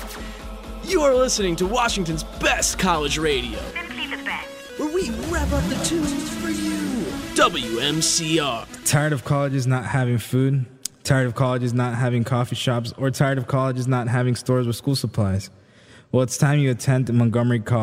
You are listening to Washington's best college radio, Simply the best. where we rev up the tunes for you. WMCR. Tired of colleges not having food? Tired of colleges not having coffee shops? Or tired of colleges not having stores with school supplies? Well, it's time you attend Montgomery College.